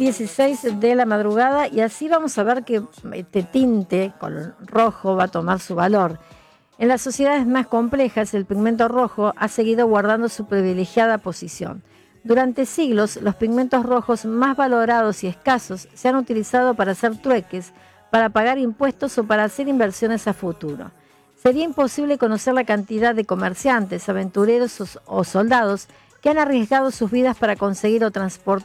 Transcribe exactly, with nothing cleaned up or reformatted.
dieciséis de la madrugada y así vamos a ver que este tinte color rojo va a tomar su valor. En las sociedades más complejas, el pigmento rojo ha seguido guardando su privilegiada posición. Durante siglos, los pigmentos rojos más valorados y escasos se han utilizado para hacer trueques, para pagar impuestos o para hacer inversiones a futuro. Sería imposible conocer la cantidad de comerciantes, aventureros o soldados que han arriesgado sus vidas para conseguir o transportar